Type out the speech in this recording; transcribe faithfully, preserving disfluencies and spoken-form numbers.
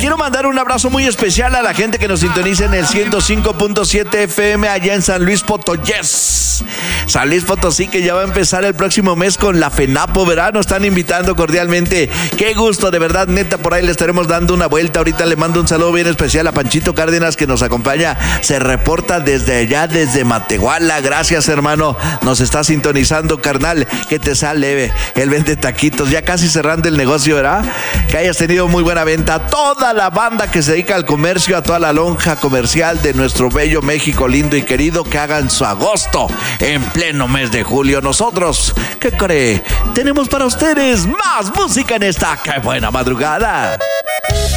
quiero mandar un abrazo muy especial a la gente que nos sintoniza en el ciento cinco punto siete F M allá en San Luis Potosí. San Luis Potosí, que ya va a empezar el próximo mes con la FENAPO Verano. Están invitando cordialmente. Qué gusto, de verdad, neta, por ahí le estaremos dando una vuelta. Ahorita le mando un saludo bien especial a Panchito Cárdenas, que nos acompaña. Se reporta desde allá, desde Matehuala. Gracias, hermano. Nos está sintonizando, carnal. Que te sale el vende taquitos. Ya casi cerrando el negocio, ¿verdad? Que hayas tenido muy buena venta. A toda la banda que se dedica al comercio, a toda la lonja comercial de nuestro bello México lindo y querido, que hagan su agosto en pleno mes de julio. Nosotros, ¿qué cree? Tenemos para ustedes más música en esta ¡Qué buena madrugada!